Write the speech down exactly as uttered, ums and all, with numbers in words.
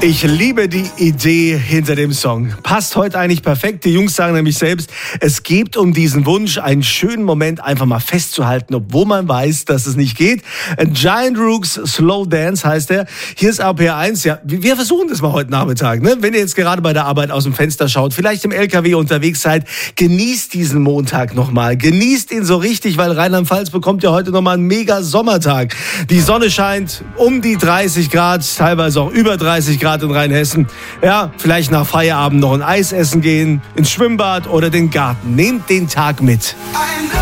Ich liebe die Idee hinter dem Song. Passt heute eigentlich perfekt. Die Jungs sagen nämlich selbst, es geht um diesen Wunsch, einen schönen Moment einfach mal festzuhalten, obwohl man weiß, dass es nicht geht. A Giant Rooks Slow Dance heißt er. Hier ist A P R eins. Ja, wir versuchen das mal heute Nachmittag. Ne? Wenn ihr jetzt gerade bei der Arbeit aus dem Fenster schaut, vielleicht im L K W unterwegs seid, genießt diesen Montag nochmal. Genießt ihn so richtig, weil Rheinland-Pfalz bekommt ja heute nochmal einen mega Sommertag. Die Sonne scheint um die dreißig Grad, teilweise auch über dreißig Grad in Rheinhessen. Ja, vielleicht nach Feierabend noch ein Eis essen gehen, ins Schwimmbad oder den Garten. Nehmt den Tag mit.